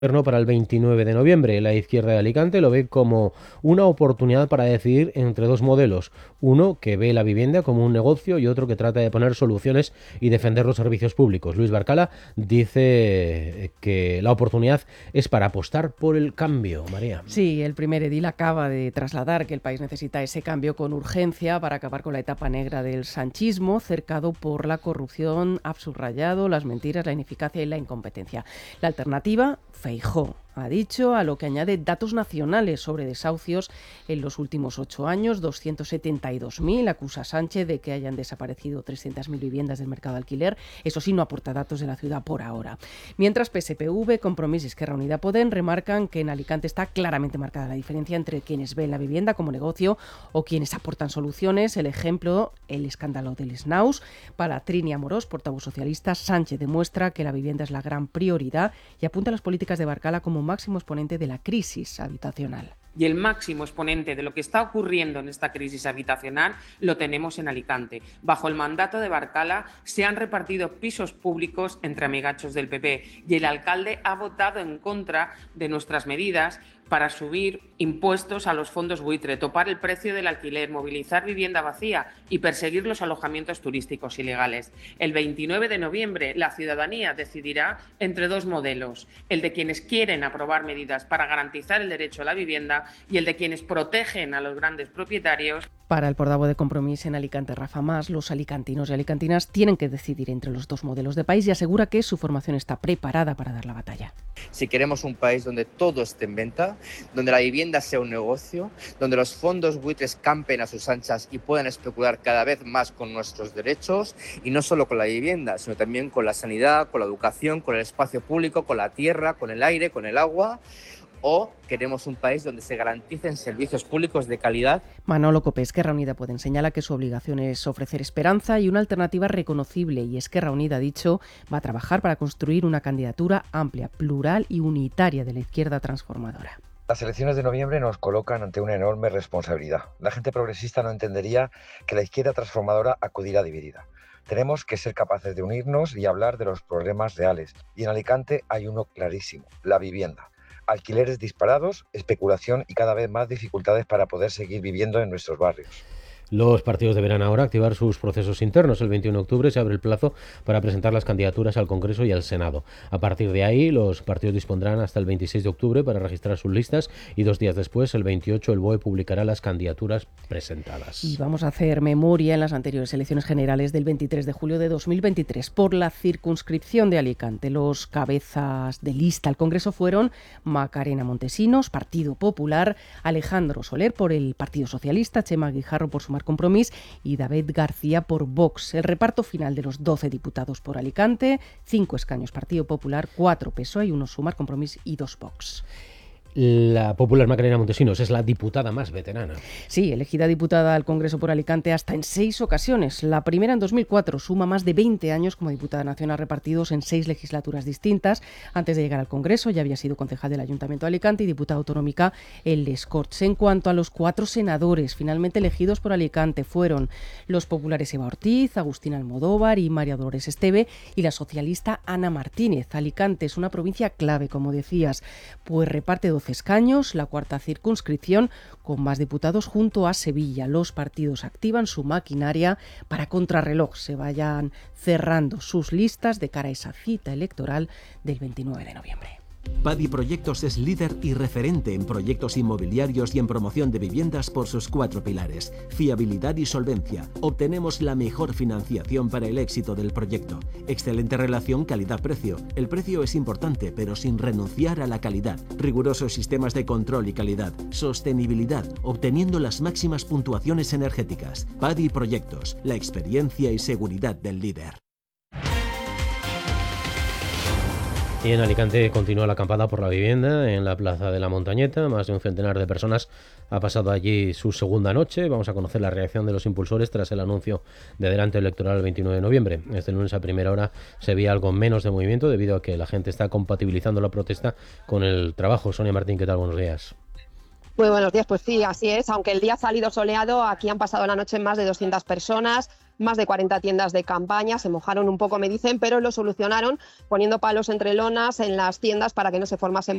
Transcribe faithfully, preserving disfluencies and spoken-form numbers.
Para el veintinueve de noviembre, la izquierda de Alicante lo ve como una oportunidad para decidir entre dos modelos, uno que ve la vivienda como un negocio y otro que trata de poner soluciones y defender los servicios públicos. Luis Barcala dice que la oportunidad es para apostar por el cambio. María. Sí, el primer edil acaba de trasladar que el país necesita ese cambio con urgencia para acabar con la etapa negra del sanchismo, cercado por la corrupción, ha subrayado las mentiras, la ineficacia y la incompetencia. La alternativa, Feijóo, ha dicho, a lo que añade datos nacionales sobre desahucios en los últimos ocho años, doscientos setenta y dos mil, acusa Sánchez de que hayan desaparecido trescientas mil viviendas del mercado de alquiler, eso sí, no aporta datos de la ciudad por ahora. Mientras P S P V, Compromís y Esquerra Unida Podem remarcan que en Alicante está claramente marcada la diferencia entre quienes ven la vivienda como negocio o quienes aportan soluciones. El ejemplo, el escándalo del Snaus. Para Trini Amorós, portavoz socialista, Sánchez demuestra que la vivienda es la gran prioridad y apunta a las políticas de Barcala como máximo exponente de la crisis habitacional. Y el máximo exponente de lo que está ocurriendo en esta crisis habitacional lo tenemos en Alicante. Bajo el mandato de Barcala se han repartido pisos públicos entre amigachos del P P y el alcalde ha votado en contra de nuestras medidas para subir impuestos a los fondos buitre, topar el precio del alquiler, movilizar vivienda vacía y perseguir los alojamientos turísticos ilegales. El veintinueve de noviembre la ciudadanía decidirá entre dos modelos, el de quienes quieren aprobar medidas para garantizar el derecho a la vivienda y el de quienes protegen a los grandes propietarios. Para el portavoz de Compromís en Alicante, Rafa Mas, los alicantinos y alicantinas tienen que decidir entre los dos modelos de país y asegura que su formación está preparada para dar la batalla. Si queremos un país donde todo esté en venta, donde la vivienda sea un negocio, donde los fondos buitres campen a sus anchas y puedan especular cada vez más con nuestros derechos, y no solo con la vivienda, sino también con la sanidad, con la educación, con el espacio público, con la tierra, con el aire, con el agua, o queremos un país donde se garanticen servicios públicos de calidad. Manolo Copé, Esquerra Unida Podem, señala que su obligación es ofrecer esperanza y una alternativa reconocible, y Esquerra Unida, ha dicho, va a trabajar para construir una candidatura amplia, plural y unitaria de la izquierda transformadora. Las elecciones de noviembre nos colocan ante una enorme responsabilidad. La gente progresista no entendería que la izquierda transformadora acudirá dividida. Tenemos que ser capaces de unirnos y hablar de los problemas reales. Y en Alicante hay uno clarísimo, la vivienda. Alquileres disparados, especulación y cada vez más dificultades para poder seguir viviendo en nuestros barrios. Los partidos deberán ahora activar sus procesos internos. El veintiuno de octubre se abre el plazo para presentar las candidaturas al Congreso y al Senado. A partir de ahí, los partidos dispondrán hasta el veintiséis de octubre para registrar sus listas y dos días después, el veintiocho, el B O E publicará las candidaturas presentadas. Y vamos a hacer memoria en las anteriores elecciones generales del veintitrés de julio de dos mil veintitrés. Por la circunscripción de Alicante, los cabezas de lista al Congreso fueron Macarena Montesinos, Partido Popular, Alejandro Soler por el Partido Socialista, Chema Guijarro por Sumar Compromís y David García por Vox. El reparto final de los doce diputados por Alicante: cinco escaños Partido Popular, cuatro P S O E y uno Sumar Compromís y dos Vox. La popular Macarena Montesinos es la diputada más veterana. Sí, elegida diputada al Congreso por Alicante hasta en seis ocasiones. La primera en dos mil cuatro, suma más de veinte años como diputada nacional repartidos en seis legislaturas distintas. Antes de llegar al Congreso ya había sido concejal del Ayuntamiento de Alicante y diputada autonómica en Les Corts. En cuanto a los cuatro senadores finalmente elegidos por Alicante, fueron los populares Eva Ortiz, Agustín Almodóvar y María Dolores Esteve, y la socialista Ana Martínez. Alicante es una provincia clave, como decías, pues reparte doce escaños, la cuarta circunscripción con más diputados junto a Sevilla. Los partidos activan su maquinaria para contrarreloj se vayan cerrando sus listas de cara a esa cita electoral del veintinueve de noviembre. Padi Proyectos es líder y referente en proyectos inmobiliarios y en promoción de viviendas por sus cuatro pilares: fiabilidad y solvencia. Obtenemos la mejor financiación para el éxito del proyecto. Excelente relación calidad-precio. El precio es importante, pero sin renunciar a la calidad. Rigurosos sistemas de control y calidad. Sostenibilidad, obteniendo las máximas puntuaciones energéticas. Padi Proyectos, la experiencia y seguridad del líder. Y en Alicante continúa la acampada por la vivienda en la Plaza de la Montañeta. Más de un centenar de personas ha pasado allí su segunda noche. Vamos a conocer la reacción de los impulsores tras el anuncio de adelanto electoral el veintinueve de noviembre. Este lunes a primera hora se veía algo menos de movimiento debido a que la gente está compatibilizando la protesta con el trabajo. Sonia Martín, ¿qué tal? Buenos días. Muy buenos días, pues sí, así es. Aunque el día ha salido soleado, aquí han pasado la noche más de doscientas personas. más de cuarenta tiendas de campaña, se mojaron un poco, me dicen, pero lo solucionaron poniendo palos entre lonas en las tiendas para que no se formasen